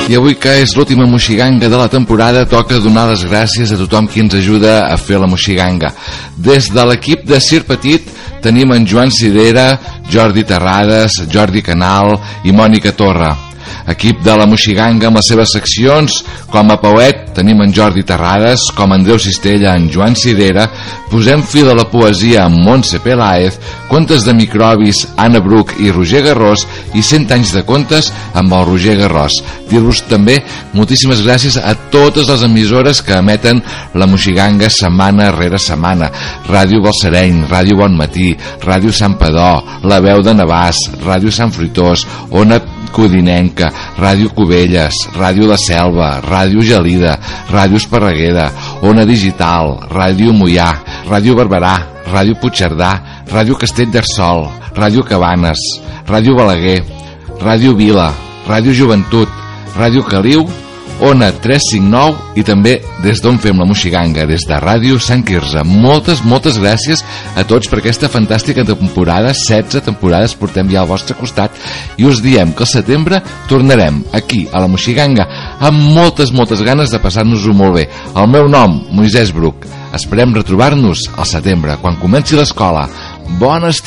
I avui, que és l'última moixiganga de la temporada, toca donar les gràcies a tothom qui ens ajuda a fer la moixiganga. Des de l'equip de Sir Petit tenim en Joan Sidera, Jordi Terrades, Jordi Canal i Mònica Torra. Equip de la moixiganga amb les seves seccions: com a Pauet tenim en Jordi Terrades, com a Andreu Cistella en Joan Sidera, Posem fil a la poesia amb Montse Peláez, Contes de microbis Anna Bruch i Roger Garrós, i 100 anys de contes amb el Roger Garrós. Dir-vos també moltíssimes gràcies a totes les emissores que emeten la moixiganga setmana rere setmana: Ràdio Balsareny, Ràdio Bon Matí, Ràdio Sant Padó, La Veu de Navàs, Ràdio Sant Fruitós, Ona Codinenca, Ràdio Cubelles, Ràdio La Selva, Ràdio Gelida, Ràdio Esparreguera, Ona Digital, Ràdio Moià, Ràdio Barberà, Ràdio Puigcerdà, Ràdio Castellterçol, Ràdio Cabanes, Ràdio Balaguer, Ràdio Vila, Ràdio Joventut, Ràdio Caliu, Ona 359 i també des d'on fem la moixiganga, des de Ràdio Sant Quirze. Moltes gràcies a tots per aquesta fantàstica temporada. 16 temporades portem ja al vostre costat i us diem que al setembre tornarem aquí a la moixiganga amb moltes ganes de passar-nos-ho molt bé. El meu nom, Moisès Bruch. Esperem retrobar-nos al setembre, quan comenci l'escola. Bon estiu!